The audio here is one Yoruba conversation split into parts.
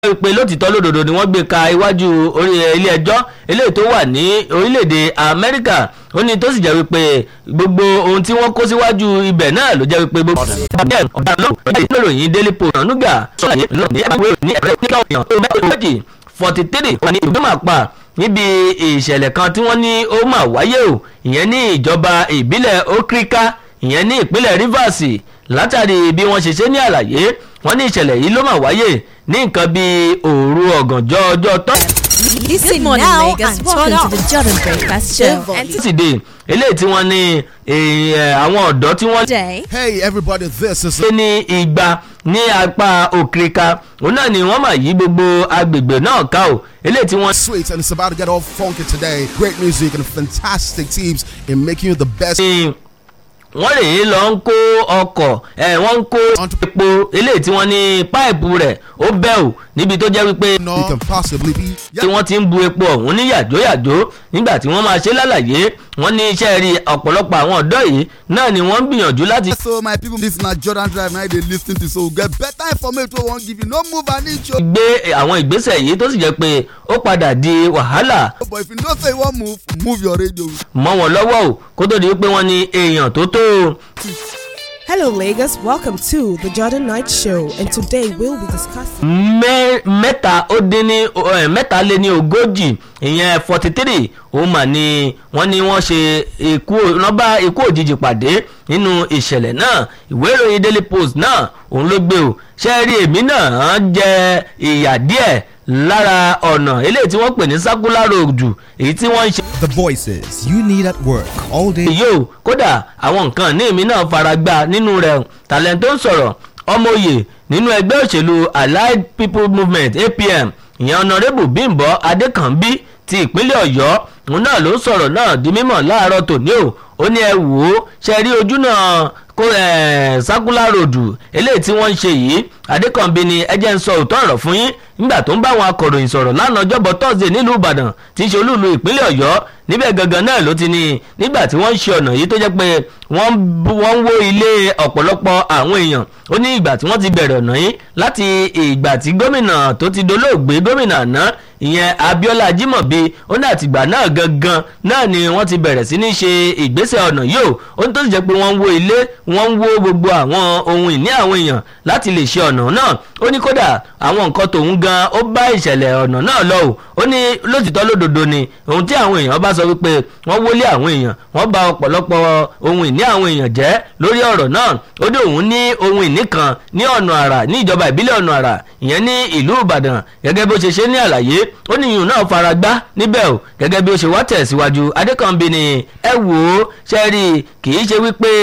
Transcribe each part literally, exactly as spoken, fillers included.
pé lótìtọ́ lódodo ni wọ́n gbé ka iwájú orí ilé ẹjọ́ eléyìí tó wà ní orílẹ̀-èdè Amẹ́ríkà ó ní tó sì jẹ́ wípé gbogbo ohun tí wọ́n kó síwájú ibẹ̀ náà ló jẹ́ wípé gbogbo ọ̀dà lóòròyìn Daily Post ọ̀nùgà sọ̀rọ̀ ní ẹgbẹ́ ní ẹ̀rẹ́ ní ọ̀yàn tó mẹ́rin forty three wà ní ìgbìmọ̀ àpá níbi ìṣẹ̀lẹ̀ kan tí wọ́n ní ó máa wáyé o ìyẹn ní ìjọba ìbílẹ̀ Okrika ìyẹn ní ìpínlẹ̀ Rivers látàrí bí wọ́n ṣe ṣe ní àlàyé wọ́n ní ìṣẹ̀lẹ̀ yìí ló máa wáyé ní nǹkan bíi òru ọ̀gànjọ́ ọjọ́ tó. Listen now and turn up to the Jordan Breakfast Show. Today, eléyìí tí wọ́n ní àwọn ọ̀dọ́ tí wọ́n. Hey everybody, this is. ṣé ní ìgbà ní apá Okrika òun náà ni wọ́n máa yí gbogbo agbègbè náà ká o eléyìí tí wọ́n. Sweet and it's about to get all funky today. Great music and fantastic teams in making you the best. wọ́n rèé lọ ń kó ọkọ̀ ẹ̀ wọ́n ń kó epo eléyìí tí wọ́n ní páìpù rẹ̀ ó bẹ́ ò níbi tó jẹ́ wípé tí wọ́n ti ń bu epo ọ̀hún ní yàjóyàjó nígbà tí wọ́n máa ṣe lálàyé wọ́n ní iṣẹ́ rí ọ̀pọ̀lọpọ̀ àwọn ọ̀dọ́ yìí náà ni wọ́n ń gbìyànjú láti. So my people, this na Jordan Drive now they lis ten to so get better information wey wan give you no move an inch. gbé àwọn ìgbésẹ̀ yìí tó sì jẹ́ pé ó padà di wàhálà. But if you know say you wan move move your radio. mọ́ wọn lọ́wọ́ o kó tó di pé wọ́n ní èèyàn tó tó. Hello Lagos, welcome to the Jordan Night Show and today we'll be discussing. mẹ́ta ó dín ní mẹ́ta lé ní ogójì ìyẹn forty three ó mà ní wọ́n ní wọ́n ṣe ikú nọ́bà ikú òjijì pàdé nínú ìṣẹ̀lẹ̀ náà ìwé ìròyìn Daily Post náà òun ló gbé o ṣe rí èmi náà jẹ ìyà díẹ̀ lára ọ̀nà eléyìí tí wọ́n pè ní circular road èyí tí wọ́n ń ṣe. The voices you need at work all day. yóò kódà àwọn nǹkan ní èmi náà fara gbá nínú rẹ̀ talent tó ń sọ̀rọ̀ ọmọye nínú ẹgbẹ́ òṣèlú Allied People Movement A P M ìyẹn Honourable Bimbo Adekanbi ti ìpínlẹ̀ Ọ̀yọ́ òun náà ló sọ̀rọ̀ náà di mímọ̀ láàárọ̀ tòní o ó ní ẹ wò ó ṣe rí ojú náà kó circular road eléyìí tí wọ́n ń ṣe yìí Adékànbí ni ẹ jẹ́ ń sọ òótọ́ ọ̀rọ̀ fún yín nígbà tó ń bá àwọn akọ̀ròyìn sọ̀rọ̀ lánàá ọjọ́bọ̀ Thursday nílùú Ìbàdàn tí í ṣe olúùlú ìpínlẹ̀ Ọ̀yọ́ níbẹ̀ gangan náà ló ti ní nígbà tí wọ́n ń ṣe ọ̀nà yìí tó jẹ́ pé wọ́n ń wó ilé ọ̀pọ̀lọpọ̀ àwọn èèyàn ó ní ìgbà tí wọ́n ti bẹ̀rẹ̀ ọ̀nà yìí láti ìgbà tí gómìnà tó ti dolóògbé gómìnà àná ìyẹn Abíọ́lá Ajímọ̀bí ó ní àtìgbà náà gangan náà ni wọ́n ti bẹ̀rẹ̀ sí ní ṣe ìgbésẹ̀ ọ̀nà yìí ó ó ní tó sì jẹ́ pé wọ́n ń wó ilé wọ́n ń wó gbogbo àwọn ohun ìní àwọn èèyàn láti lè ṣe ọ̀nà náà ó ní kódà àwọn nǹkan tòun gan ó bá ìṣẹ̀lẹ̀ ọ̀nà náà lọ o ó ní lótìtọ́ lódodo ni ohun tí àwọn èèyàn bá sọ wípé wọ́n wólé àwọn èèyàn wọ́n bà ọ̀pọ̀lọpọ̀ ohun ìní àwọn èèyàn jẹ́ lórí ọ̀rọ̀ náà ó ní òun ní ohun ìní kan ní ọ̀nà àrà ní ìjọba ìbílẹ̀ ọ̀nà àrà ìyẹn ní ìlú Ìbàdàn gẹ́gẹ́ bí ó ṣe ṣe ní àlàyé ó ní ìyún náà fara gbá níbẹ̀ o gẹ́gẹ́ bí ó ṣe wá tẹ̀síwájú Adékànbí ni ẹ wò ó ṣẹ́rí kì í ṣe wípé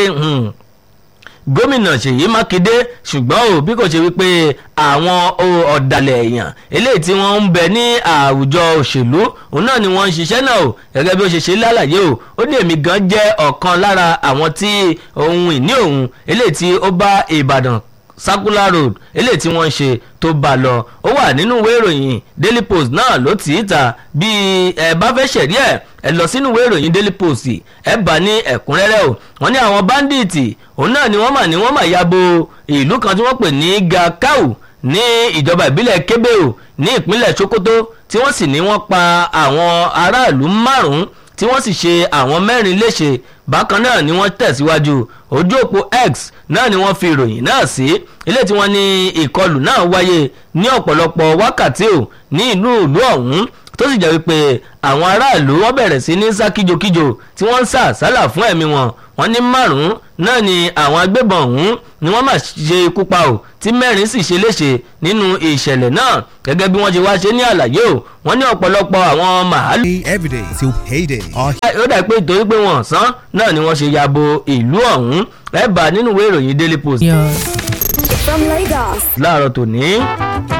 gómìnà Ṣèyí Mákindé ṣùgbọ́n ò bí kò ṣe wípé àwọn ọ̀dàlẹ̀ èèyàn eléyìí tí wọ́n ń bẹ ní àwùjọ òṣèlú òun náà ni wọ́n ń ṣiṣẹ́ náà o gẹ́gẹ́ bí ó ṣe ṣe lálàyé o ó ní èmi gan jẹ́ ọ̀kan lára àwọn tí ohun ìní òun eléyìí tí ó bá Ìbàdàn circular road eléyìí tí wọ́n ń ṣe tó bá lọ ó wà nínú ìwé ìròyìn Daily Post náà ló tì í ta bí ẹ bá fẹ́ ṣẹ̀rí ẹ̀ ẹ lọ sínú ìwé ìròyìn Daily Post ẹ bá ní ẹ̀kúnrẹ́rẹ́ o wọ́n ní àwọn báńdíìtì òun náà ni wọ́n mà ní wọ́n mà ya bo ìlú kan tí wọ́n pè ní Gakau ní ìjọba ìbílẹ̀ Kébé o ní ìpínlẹ̀ Sokoto tí wọ́n sì ní wọ́n pa àwọn aráàlú márùn-ún tí wọ́n sì ṣe àwọn mẹ́rin léṣe bákan náà ni wọ́n tẹ̀síwájú ojú òpó X náà ni wọ́n fi ìròyìn náà sí ilé tí wọ́n ní ìkọlù náà wáyé ní ọ̀pọ̀lọpọ̀ wákàtí ò ní ìlú ìlú ọ̀hún tó sì jẹ́ wípé àwọn aráàlú wọ́n bẹ̀rẹ̀ sí ní sá kíjokíjo tí wọ́n ń sá àsálà fún ẹ̀mí wọn wọ́n ní márùn-ún náà ni àwọn agbébọn ọ̀hún ni wọ́n máa ṣe ikú pa ò tí mẹ́rin sì ṣe léṣe nínú ìṣẹ̀lẹ̀ náà gẹ́gẹ́ bí wọ́n ṣe wá ṣe ní àlàyé ò wọ́n ní ọ̀pọ̀lọpọ̀ àwọn màálù. Everyday till payday. ó dà pé torí pé wọ́n sán náà ni wọ́n ṣe ya bo ìlú ọ̀hún ẹ bá nínú ìwé ìròyìn Daily Post. From Lagos. láàárọ̀ tòní.